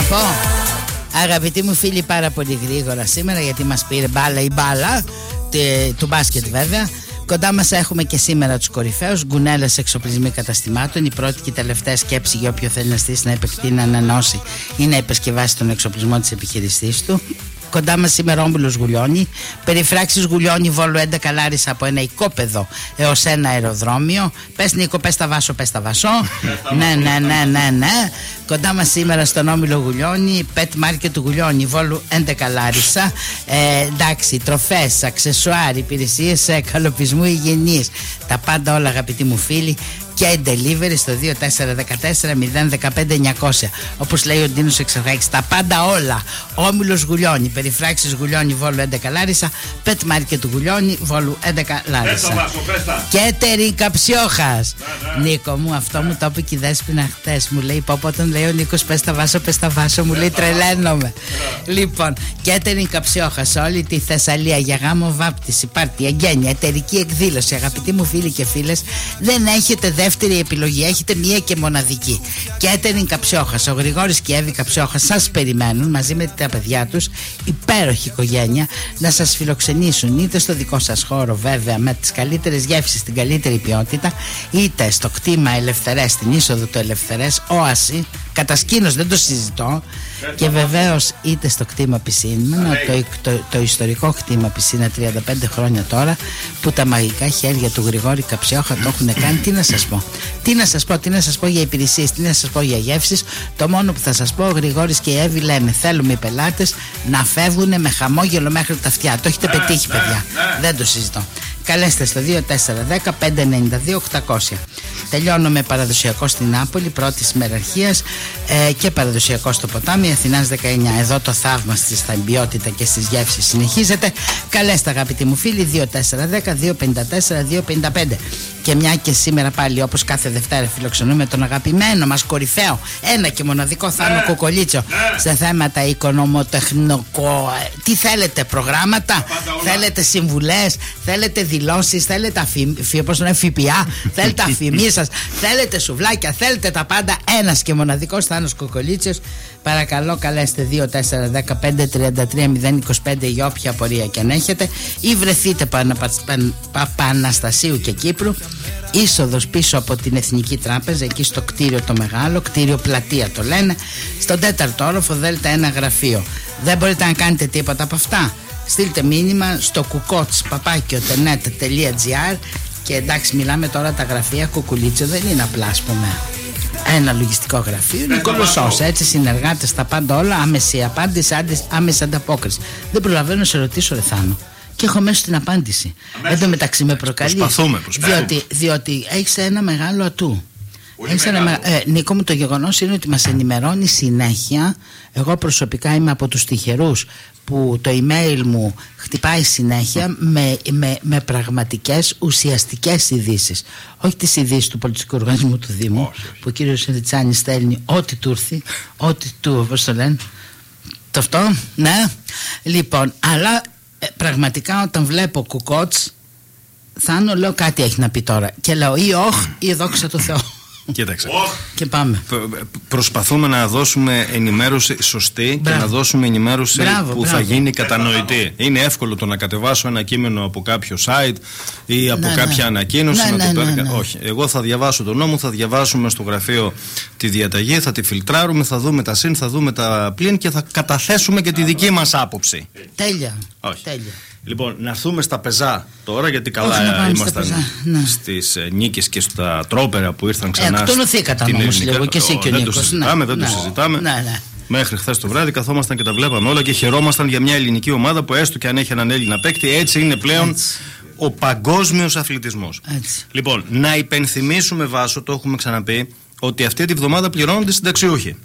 πω, αγαπητοί μου φίλοι, πάρα πολύ γρήγορα σήμερα, γιατί μας πήρε μπάλα η μπάλα του μπάσκετ βέβαια. Κοντά μας έχουμε και σήμερα τους κορυφαίους, Γκουνέλας εξοπλισμοί καταστημάτων. Η πρώτη και η τελευταία σκέψη για όποιο θέλει να στήσει, να επεκτείνει, να ανανεώσει ή να επισκευάσει τον εξοπλισμό της επιχειρησής του. Κοντά μας σήμερα Όμπουλος Γουλιώνη, περιφράξεις Γουλιώνη Βόλου 11 Λάρισα, από ένα οικόπεδο έως ένα αεροδρόμιο. Πες Νίκο, πες τα βάσο, πες τα βάσο. Ναι. Κοντά μας σήμερα στον Όμιλο Γουλιώνη, Pet Market του Γουλιώνη Βόλου 11 Λάρισα. Εντάξει, τροφές, αξεσουάρ, υπηρεσίες καλοπισμού υγιεινής, τα πάντα όλα αγαπητοί μου φίλοι. Και delivery στο 2414-015-900. Όπως λέει ο Ντίνος Εξαρχάκης, τα πάντα όλα. Όμιλος Γουλιώνη, περιφράξεις Γουλιώνη Βόλου 11 Λάρισα, Pet Market του Γουλιώνη Βόλου 11 Λάρισα. Κέτερινγκ Καψιόχας. Νίκο μου, αυτό μου το είπε και η Δέσποινα χτες. Μου λέει πω όταν λέει ο Νίκος πες τα βάσο, μου λέει τρελαίνομαι. Λοιπόν, Κέτερινγκ Καψιόχας, όλη τη Θεσσαλία για γάμο, βάπτιση, πάρτι, εγγένεια, εταιρική εκδήλωση. Αγαπητοί μου φίλοι και φίλες, δεν έχετε δεύτερη επιλογή, έχετε μία και μοναδική. Κέτερινγκ Καψιόχας, ο Γρηγόρης και η Εύη Καψιόχας σας περιμένουν μαζί με τα παιδιά τους, υπέροχη οικογένεια, να σας φιλοξενήσουν είτε στο δικό σας χώρο βέβαια με τις καλύτερες γεύσεις, την καλύτερη ποιότητα, είτε στο κτήμα Ελευθερές, στην είσοδο του Ελευθερές, όαση, κατασκήνως δεν το συζητώ, και βεβαίως είτε στο κτήμα Πισίνα, το ιστορικό κτήμα Πισίνα 35 χρόνια τώρα, που τα μαγικά χέρια του Γρηγόρη Καψιόχα το έχουν κάνει. Τι να σας πω για υπηρεσίες, τι να σας πω για γεύσεις. Το μόνο που θα σας πω, ο Γρηγόρης και η Εύη λένε θέλουμε οι πελάτες να φεύγουν με χαμόγελο μέχρι τα αυτιά. Το έχετε πετύχει παιδιά, δεν το συζητώ. Καλέστε στο 2410-592-800. Τελειώνω με παραδοσιακό στην Νάπολη, πρώτης ημεραρχίας, και παραδοσιακό στο ποτάμι, Αθηνάς 19. Εδώ το θαύμα στην ποιότητα και στις γεύσεις συνεχίζεται. Καλέστε αγαπητοί μου φίλοι, 2410-254-255. Και μια και σήμερα πάλι, όπως κάθε Δευτέρα, φιλοξενούμε τον αγαπημένο μας κορυφαίο, ένα και μοναδικό Θάνο Κοκολίτσο, σε θέματα οικονομοτεχνικό. Τι θέλετε, προγράμματα, θέλετε συμβουλές, θέλετε δηλώσεις, θέλετε ΦΠΑ, θέλετε αφημίες σας, θέλετε σουβλάκια, θέλετε τα πάντα. Ένας και μοναδικός Θάνος Κοκολίτσος. Παρακαλώ καλέστε 2410-533-025 για όποια απορία και αν έχετε, ή βρεθείτε Παπαναστασίου και Κύπρου, είσοδος πίσω από την Εθνική Τράπεζα, εκεί στο κτίριο το μεγάλο, κτίριο Πλατεία το λένε, στον 4ο όροφο, Δέλτα 1 γραφείο. Δεν μπορείτε να κάνετε τίποτα από αυτά, στείλτε μήνυμα στο kukots@net.gr. Και εντάξει, μιλάμε τώρα τα γραφεία Κουκουλίτσο, δεν είναι απλά ας πούμε ένα λογιστικό γραφείο, είναι κολοσσός, έτσι, συνεργάτες, τα πάντα όλα, άμεση απάντηση, άμεση ανταπόκριση. Δεν προλαβαίνω να σε ρωτήσω, Θάνο, και έχω μέσα την απάντηση. Εν τω μεταξύ με προκαλεί. Προσπαθούμε. Διότι έχεις ένα μεγάλο ατού. Νίκο μου, το γεγονός είναι ότι μας ενημερώνει συνέχεια. Εγώ προσωπικά είμαι από τους τυχερούς που το email μου χτυπάει συνέχεια με πραγματικές ουσιαστικές ειδήσεις. Όχι τις ειδήσεις του πολιτικού οργανισμού του Δήμου, που ο κύριος Ριτσάνης στέλνει ό,τι του έρθει, ό,τι του, όπως το λένε, το αυτό, ναι. Λοιπόν, αλλά πραγματικά όταν βλέπω Κουκότς, Θάνο, λέω κάτι έχει να πει τώρα, και λέω ή όχ ή δόξα τω Θεώ. Κοίταξε. Και πάμε. Προσπαθούμε να δώσουμε ενημέρωση σωστή. Μπράβο. Και να δώσουμε ενημέρωση που θα γίνει κατανοητή. Είναι εύκολο το να κατεβάσω ένα κείμενο από κάποιο site ή από κάποια ανακοίνωση. Όχι. Εγώ θα διαβάσω τον νόμο, θα διαβάσουμε στο γραφείο τη διαταγή, θα τη φιλτράρουμε, θα δούμε τα συν, θα δούμε τα πλην και θα καταθέσουμε και τη δική μας άποψη. Τέλεια. Όχι. Τέλεια. Λοιπόν, να έρθουμε στα πεζά τώρα, γιατί καλά ήμασταν στις νίκες και στα τρόπερα που ήρθαν ξανά. Εκτονωθήκατε όμως λίγο και εσύ και ο Νίκος. Δεν το συζητάμε. Μέχρι χθες το βράδυ καθόμασταν και τα βλέπαμε όλα και χαιρόμασταν για μια ελληνική ομάδα που έστω και αν έχει έναν Έλληνα παίκτη, έτσι είναι πλέον ο παγκόσμιος αθλητισμός. Λοιπόν, να υπενθυμίσουμε, Βάσο, το έχουμε ξαναπεί, ότι αυτή τη βδομάδα πληρώνονται συνταξιούχοι.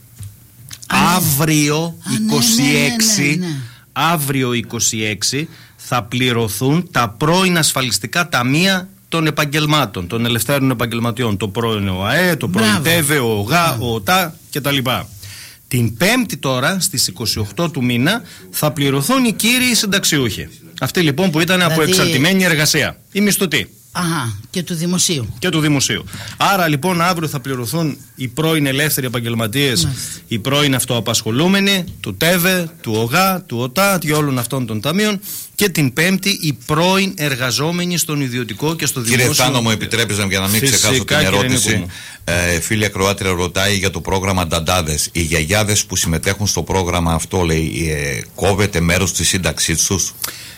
Αύριο 26 θα πληρωθούν τα πρώην ασφαλιστικά ταμεία των επαγγελμάτων, των ελευθέρων επαγγελματιών. Το πρώην ΟΑΕ, το πρώην ΤΕΒΕ, ο ΟΓΑ, ο ΟΤΑ κτλ. Την Πέμπτη τώρα, στις 28 του μήνα, θα πληρωθούν οι κύριοι συνταξιούχοι. Αυτοί λοιπόν που ήταν από εξαρτημένη εργασία, οι μισθωτοί. Και του δημοσίου. Και του δημοσίου. Άρα λοιπόν αύριο θα πληρωθούν οι πρώην ελεύθεροι επαγγελματίες, οι πρώην αυτοαπασχολούμενοι του ΤΕΒΕ, του ΟΓΑ, του ΟΤΑ και όλων αυτών των ταμείων, και την Πέμπτη οι πρώην εργαζόμενοι στον ιδιωτικό και στο δημόσιο. Κύριε Θάνο, μου επιτρέπεις για να μην ξεχάσω την ερώτηση. Φίλη ακροάτρια ρωτάει για το πρόγραμμα Νταντάδες. Οι γιαγιάδες που συμμετέχουν στο πρόγραμμα αυτό, λέει, κόβεται μέρος της σύνταξής τους?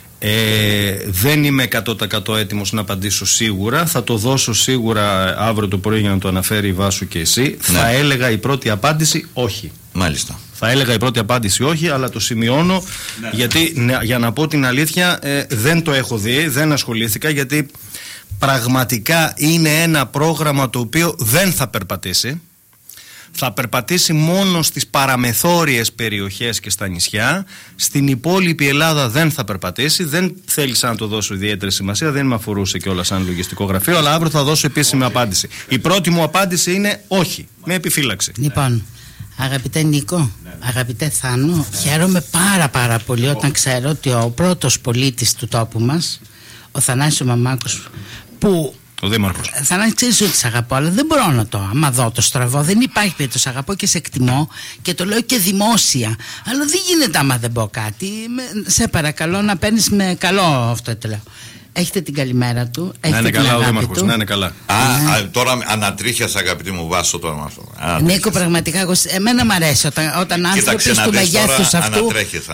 Δεν είμαι 100% έτοιμος να απαντήσω σίγουρα. Θα το δώσω σίγουρα αύριο το πρωί για να το αναφέρει η Βάσου και εσύ. Ναι. Θα έλεγα η πρώτη απάντηση όχι. Μάλιστα. Θα έλεγα η πρώτη απάντηση όχι, αλλά το σημειώνω, γιατί για να πω την αλήθεια δεν το έχω δει, δεν ασχολήθηκα, γιατί πραγματικά είναι ένα πρόγραμμα το οποίο δεν θα περπατήσει. Θα περπατήσει μόνο στις παραμεθόριες περιοχές και στα νησιά. Στην υπόλοιπη Ελλάδα δεν θα περπατήσει. Δεν θέλησα να το δώσω ιδιαίτερη σημασία, δεν με αφορούσε κιόλας σαν λογιστικό γραφείο, αλλά αύριο θα δώσω επίσημη απάντηση. Η πρώτη μου απάντηση είναι όχι, με επιφύλαξη. Λοιπόν, αγαπητέ Νίκο, αγαπητέ Θάνο, χαίρομαι πάρα πολύ όταν ξέρω ότι ο πρώτος πολίτης του τόπου μας, ο Θανάσης Μαμάκος, που ο Δήμαρχος. Θα να ξέρεις ότι σε αγαπώ, αλλά δεν μπορώ να το. Άμα δω το στραβώ, δεν υπάρχει περίπτωση. Αγαπώ και σε εκτιμώ και το λέω και δημόσια. Αλλά δεν γίνεται άμα δεν πω κάτι. Σε παρακαλώ να παίρνεις με καλό αυτό το λέω. Έχετε την καλημέρα του. Να είναι καλά ο Δήμαρχος, να είναι καλά. Τώρα ανατρίχιασα, αγαπητή μου, Βάσο το όνομα αυτό. Νίκο, πραγματικά εμένα μου αρέσει όταν άνθρωποι του μεγέθους αυτού,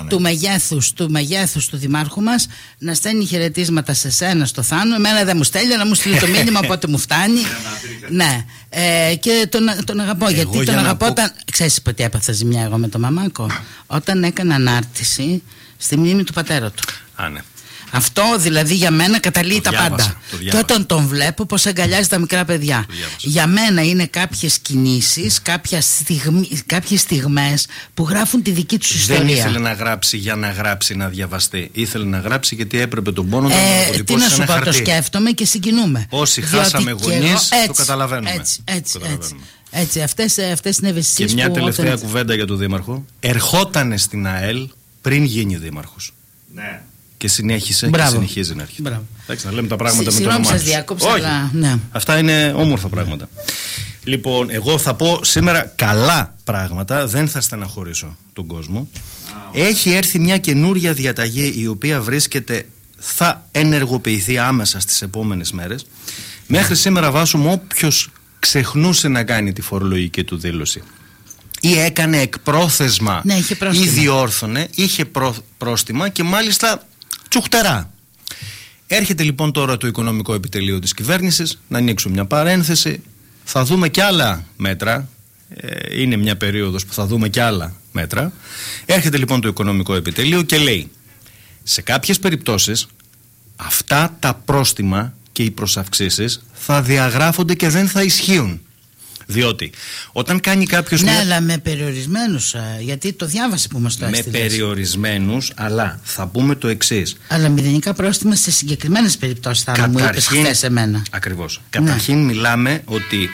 του μεγέθους του Δημάρχου μας, να στέλνει χαιρετίσματα σε σένα, στο Θάνο. Εμένα δεν μου στέλνει, να μου στείλει το μήνυμα πότε μου φτάνει. Ναι. Και τον αγαπώ. Γιατί τον αγαπώ όταν. Ξέρεις τι έπαθα ζημιά εγώ με τον Μαμάκο? Όταν έκανα ανάρτηση στη μνήμη του πατέρα του. Ναι. Αυτό δηλαδή για μένα καταλύει τα πάντα. Και όταν τον βλέπω πως αγκαλιάζει τα μικρά παιδιά. Για μένα είναι κάποιες κινήσεις, κάποιες στιγμές που γράφουν τη δική τους ιστορία. Δεν ήθελε να γράψει για να γράψει, να διαβαστεί. Ήθελε να γράψει γιατί έπρεπε τον πόνο να αποτυπώσει. Τι να σου πω, το σκέφτομαι και συγκινούμε. Όσοι χάσαμε γονείς, το καταλαβαίνουμε. Έτσι, αυτές είναι ευαισθησίες. Και μια τελευταία κουβέντα για τον Δήμαρχο. Ερχότανε στην ΑΕΛ πριν γίνει Δήμαρχος. Ναι. Και συνέχισε και συνεχίζει να έρχεται. Εντάξει, να λέμε τα πράγματα με το όνομά τους. Ναι. Αυτά είναι όμορφα πράγματα. Λοιπόν, εγώ θα πω σήμερα καλά πράγματα, δεν θα στεναχωρήσω τον κόσμο. Έχει έρθει μια καινούρια διαταγή η οποία θα ενεργοποιηθεί άμεσα στις επόμενες μέρες. Μέχρι σήμερα, Βάσου μου, όποιος ξεχνούσε να κάνει τη φορολογική του δήλωση ή έκανε εκπρόθεσμα ή διόρθωνε, είχε πρόστιμα και μάλιστα τσουχτερά. Έρχεται λοιπόν τώρα το Οικονομικό Επιτελείο της Κυβέρνησης. Να ανοίξω μια παρένθεση. Θα δούμε και άλλα μέτρα. Είναι μια περίοδος που θα δούμε και άλλα μέτρα. Έρχεται λοιπόν το Οικονομικό Επιτελείο και λέει: σε κάποιες περιπτώσεις αυτά τα πρόστιμα και οι προσαυξήσεις θα διαγράφονται και δεν θα ισχύουν. Διότι όταν κάνει κάποιος. Ναι, αλλά με περιορισμένους. Γιατί το διάβασε που μας το έστειλες. Με περιορισμένους, αλλά θα πούμε το εξής. Αλλά μηδενικά πρόστιμα σε συγκεκριμένες περιπτώσεις θα μου είπες χθες εμένα. Ακριβώς. Καταρχήν μιλάμε ότι.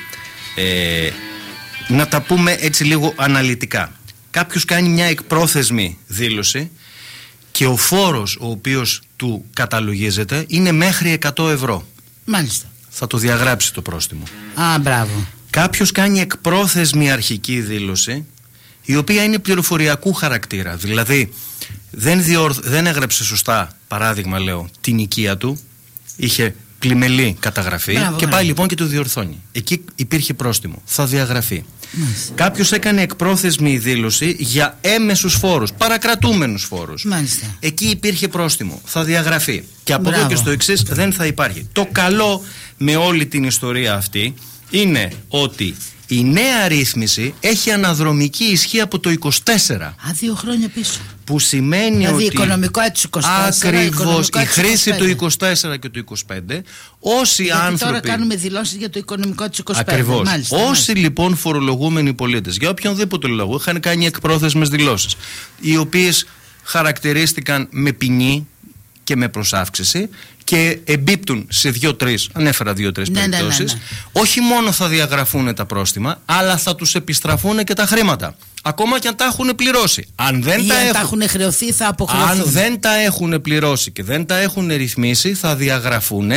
Να τα πούμε έτσι λίγο αναλυτικά. Κάποιος κάνει μια εκπρόθεσμη δήλωση και ο φόρος ο οποίος του καταλογίζεται είναι μέχρι 100 ευρώ. Μάλιστα. Θα το διαγράψει το πρόστιμο. Μπράβο. Κάποιος κάνει εκπρόθεσμη αρχική δήλωση η οποία είναι πληροφοριακού χαρακτήρα. Δηλαδή δεν έγραψε σωστά, παράδειγμα λέω, την οικία του, είχε πλημελή καταγραφή. Και πάει λοιπόν και το διορθώνει. Εκεί υπήρχε πρόστιμο. Θα διαγραφεί. Κάποιος έκανε εκπρόθεσμη δήλωση για έμεσους φόρους, παρακρατούμενους φόρους. Εκεί υπήρχε πρόστιμο. Θα διαγραφεί. Και από εδώ και στο εξής δεν θα υπάρχει. Το καλό με όλη την ιστορία αυτή είναι ότι η νέα ρύθμιση έχει αναδρομική ισχύ από το 24. 2 χρόνια πίσω. Που σημαίνει δηλαδή, ότι οικονομικό έτσι 24. Ακριβώς, η χρήση του 24 και του 25. Όσοι γιατί άνθρωποι. Τώρα κάνουμε δηλώσεις για το οικονομικό της 25. Ακριβώς. Όσοι λοιπόν φορολογούμενοι πολίτες για οποιονδήποτε λόγο είχαν κάνει εκπρόθεσμες δηλώσεις, οι οποίες χαρακτηρίστηκαν με ποινή και με προσάυξηση και εμπίπτουν σε 2-3, ανέφερα 2-3 περιπτώσεις, όχι μόνο θα διαγραφούν τα πρόστιμα, αλλά θα τους επιστραφούν και τα χρήματα. Ακόμα και αν τα έχουν πληρώσει. Αν δεν τα έχουν χρεωθεί, θα αποχρεωθούν. Αν δεν τα έχουν πληρώσει και δεν τα έχουν ρυθμίσει, θα διαγραφούν.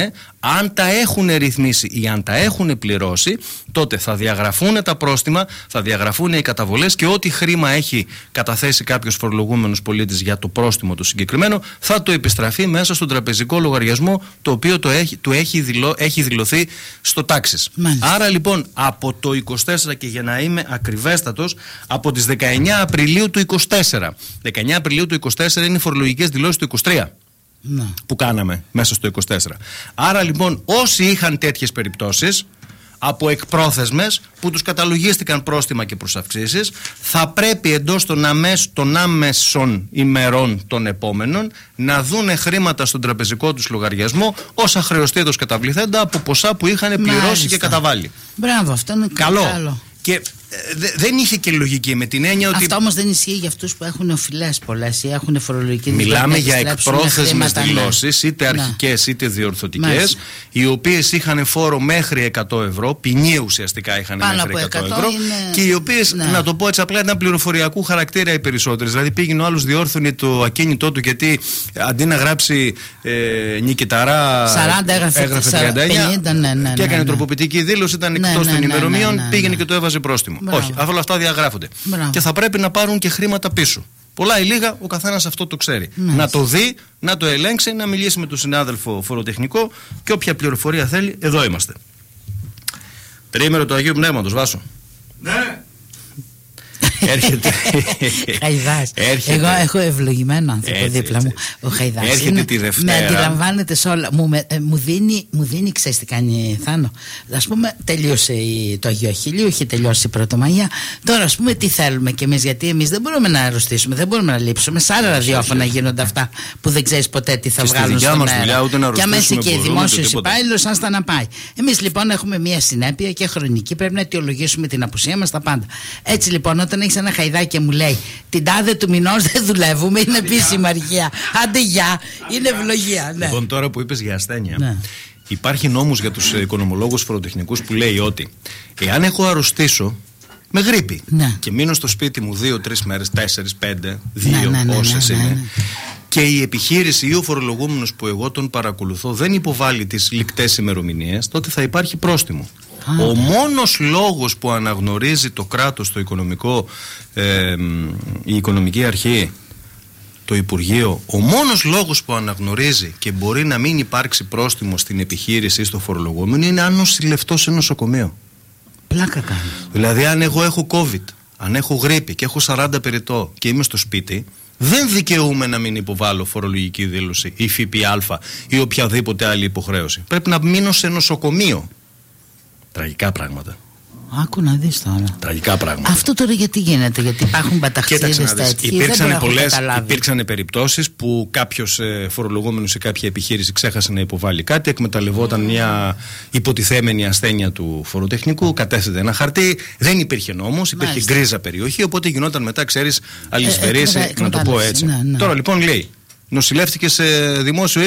Αν τα έχουν ρυθμίσει ή αν τα έχουν πληρώσει, τότε θα διαγραφούν τα πρόστιμα, θα διαγραφούν οι καταβολές και ό,τι χρήμα έχει καταθέσει κάποιος φορολογούμενος πολίτης για το πρόστιμο του συγκεκριμένο, θα το επιστραφεί μέσα στον τραπεζικό λογαριασμό, το οποίο του έχει δηλωθεί στο τάξης. Άρα λοιπόν από το 24, και για να είμαι ακριβέστατος, από τις 19 Απριλίου του 24, 19 Απριλίου του 24 είναι οι φορολογικές δηλώσεις του 23. Που κάναμε μέσα στο 24. Άρα λοιπόν όσοι είχαν τέτοιες περιπτώσεις από εκπρόθεσμες που τους καταλογίστηκαν πρόστιμα και προσαυξήσεις, θα πρέπει εντός των άμεσων ημερών των επόμενων να δούνε χρήματα στον τραπεζικό τους λογαριασμό ως αχρεωστήτως καταβληθέντα από ποσά που είχαν πληρώσει και καταβάλει. Μπράβο, αυτό είναι καλό. Και δεν είχε και λογική, με την έννοια ότι. Αυτό όμως δεν ισχύει για αυτούς που έχουν οφειλές πολλές ή έχουν φορολογική δηλώση. Μιλάμε για εκπρόθεσμες δηλώσεις, είτε αρχικές είτε διορθωτικές, οι οποίες είχαν φόρο μέχρι 100 ευρώ, ποινή ουσιαστικά είχαν μέχρι 100 ευρώ, και οι οποίες, να το πω έτσι απλά, ήταν πληροφοριακού χαρακτήρα οι περισσότερες. Δηλαδή πήγαινε ο άλλος, διόρθωνε το ακίνητό του, γιατί αντί να γράψει νικηταρά 40 έγραφε 39 και έκανε τροποποιητική δήλωση, ήταν εκτός των ημερομηνιών, πήγαινε και το έβαζε πρόστιμο. Όχι, όλα αυτά διαγράφονται. Και θα πρέπει να πάρουν και χρήματα πίσω. Πολλά ή λίγα, ο καθένας αυτό το ξέρει. Να το δει, να το ελέγξει, να μιλήσει με τον συνάδελφο φοροτεχνικό, και όποια πληροφορία θέλει, εδώ είμαστε. Τριήμερο του Αγίου Πνεύματος, Βάσο. Ναι. Έρχεται. Χαϊδάς. Εγώ έχω ευλογημένο άνθρωπο δίπλα μου. Ο Χαϊδάς. Έρχεται τη Δευτέρα. Με αντιλαμβάνεται σε όλα. Μου δίνει, ξέρεις τι κάνει, Θάνο. Ας πούμε, τελείωσε το Αγίου Αχιλλείου, είχε τελειώσει η Πρωτομαγιά. Τώρα, ας πούμε, τι θέλουμε κι εμείς, γιατί εμείς δεν μπορούμε να αρρωστήσουμε, δεν μπορούμε να λείψουμε. Σ' άλλα ραδιόφωνα γίνονται αυτά που δεν ξέρεις ποτέ τι θα βγάλουν στον αέρα. Και αμέσως και δημόσιος υπάλληλος, άστα να πάει. Εμείς λοιπόν έχουμε μία συνέπεια και χρονική, πρέπει να αιτιολογήσουμε την απουσία μας τα πάντα. Έτσι λοιπόν, όταν έχεις ένα Χαϊδάκι και μου λέει την τάδε του μηνός δεν δουλεύουμε, είναι επίσημη αρχαία. Άντε γεια, είναι ευλογία. Ναι. Λοιπόν, τώρα που είπες για ασθένεια, υπάρχει νόμος για τους οικονομολόγους φοροτεχνικούς που λέει ότι εάν έχω αρρωστήσω με γρίπη και μείνω στο σπίτι μου 2-3 μέρες, 4-5, 2 όσες είναι, και η επιχείρηση ή ο φορολογούμενος που εγώ τον παρακολουθώ δεν υποβάλλει τις λικτές ημερομηνίες, τότε θα υπάρχει πρόστιμο. Ο μόνος λόγος που αναγνωρίζει το κράτος, το οικονομικό, η οικονομική αρχή, το Υπουργείο, ο μόνος λόγος που αναγνωρίζει και μπορεί να μην υπάρξει πρόστιμο στην επιχείρηση ή στο φορολογούμενο είναι αν νοσηλευτώ σε νοσοκομείο. Πλάκα κάνει. Δηλαδή αν εγώ έχω COVID, αν έχω γρίπη και έχω 40 περιττό και είμαι στο σπίτι, δεν δικαιούμαι να μην υποβάλω φορολογική δήλωση ή ΦΠΑ ή οποιαδήποτε άλλη υποχρέωση. Πρέπει να μείνω σε νοσοκομείο. Τραγικά πράγματα. Άκου να δεις τώρα. Τραγικά πράγματα. Αυτό τώρα γιατί γίνεται, γιατί υπάρχουν παταχτίδες τέτοιοι. Υπήρξαν περιπτώσεις που κάποιος φορολογούμενος σε κάποια επιχείρηση ξέχασε να υποβάλει κάτι, εκμεταλλευόταν μια υποτιθέμενη ασθένεια του φοροτεχνικού, κατέθετε ένα χαρτί, δεν υπήρχε νόμος, υπήρχε γκρίζα περιοχή, οπότε γινόταν μετά, ξέρεις, αλυσβερίση, να το πω έτσι. Τώρα λοιπόν λέει, νοσηλεύτηκε σε δημόσιο